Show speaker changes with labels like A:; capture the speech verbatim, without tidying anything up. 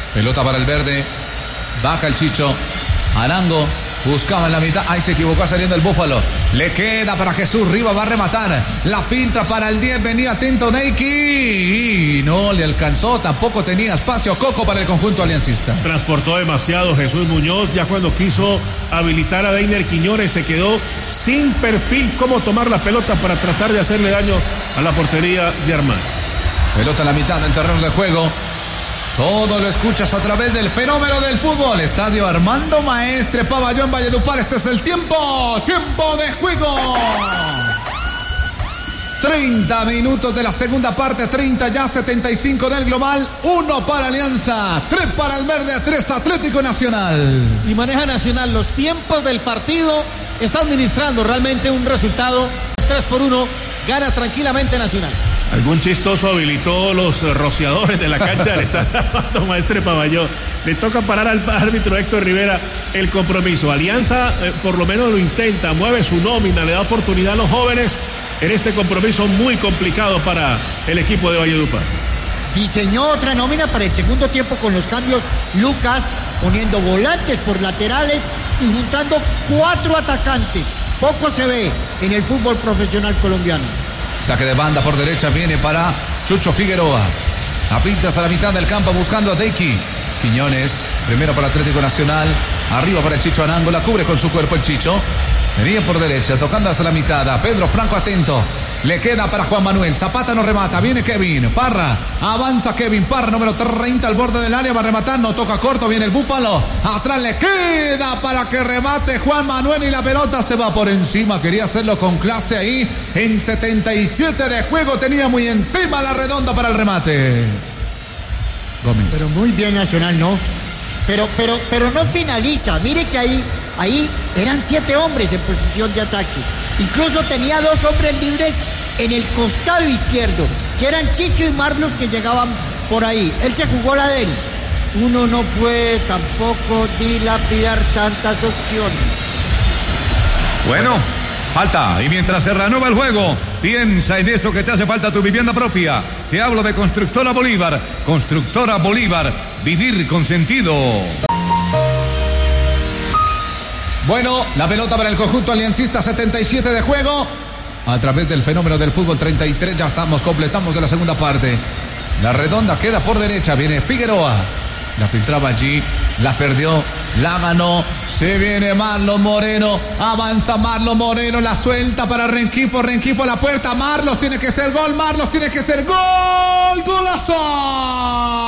A: Pelota para el verde. Baja el Chicho. Arango. Buscaba en la mitad. Ahí se equivocó saliendo el Búfalo. Le queda para Jesús Rivas. Va a rematar. La filtra para el diez. Venía atento Neiki. Y no le alcanzó. Tampoco tenía espacio Coco para el conjunto aliancista.
B: Transportó demasiado Jesús Muñoz. Ya cuando quiso habilitar a Deiner Quiñones se quedó sin perfil cómo tomar la pelota para tratar de hacerle daño a la portería de Armán.
A: Pelota en la mitad del terreno de juego. Todo lo escuchas a través del fenómeno del fútbol. Estadio Armando Maestre Pabellón Valledupar. Este es el tiempo. Tiempo de juego. treinta minutos de la segunda parte. treinta ya, setenta y cinco del global. uno para Alianza. tres para el verde. tres Atlético Nacional.
C: Y maneja Nacional los tiempos del partido. Está administrando realmente un resultado. tres por uno. Gana tranquilamente Nacional.
B: Algún chistoso habilitó los rociadores de la cancha del Estadio Armando Maestre Pabellón. Le toca parar al árbitro Héctor Rivera el compromiso. Alianza eh, por lo menos lo intenta, mueve su nómina, le da oportunidad a los jóvenes en este compromiso muy complicado para el equipo de Valledupar.
D: Diseñó otra nómina para el segundo tiempo con los cambios Lucas, poniendo volantes por laterales y juntando cuatro atacantes. Poco se ve en el fútbol profesional colombiano.
A: Saque de banda por derecha, viene para Chucho Figueroa. A pintas a la mitad del campo buscando a Deiki. Quiñones, primero para Atlético Nacional. Arriba para el Chicho Arango, la cubre con su cuerpo el Chicho. Venía por derecha, tocando hacia la mitad. A Pedro Franco atento. Le queda para Juan Manuel. Zapata no remata. Viene Kevin. Parra. Avanza Kevin. Parra, número treinta al borde del área. Va a rematar. No toca corto. Viene el Búfalo. Atrás le queda para que remate Juan Manuel. Y la pelota se va por encima. Quería hacerlo con clase ahí. En setenta y siete de juego. Tenía muy encima la redonda para el remate. Gómez.
D: Pero muy bien Nacional, ¿no? Pero, pero, pero no finaliza. Mire que ahí, ahí eran siete hombres en posición de ataque. Incluso tenía dos hombres libres en el costado izquierdo, que eran Chicho y Marlos que llegaban por ahí. Él se jugó la de él. Uno no puede tampoco dilapidar tantas opciones.
E: Bueno, falta. Y mientras se reanuda el juego, piensa en eso que te hace falta tu vivienda propia. Te hablo de Constructora Bolívar. Constructora Bolívar. Vivir con sentido.
A: Bueno, la pelota para el conjunto aliancista, setenta y siete de juego. A través del fenómeno del fútbol, treinta y tres, ya estamos, completamos de la segunda parte. La redonda queda por derecha, viene Figueroa. La filtraba allí, la perdió, la ganó. Se viene Marlon Moreno, avanza Marlon Moreno, la suelta para Renquifo, Renquifo a la puerta. Marlos tiene que ser gol, Marlos tiene que ser gol, golazo.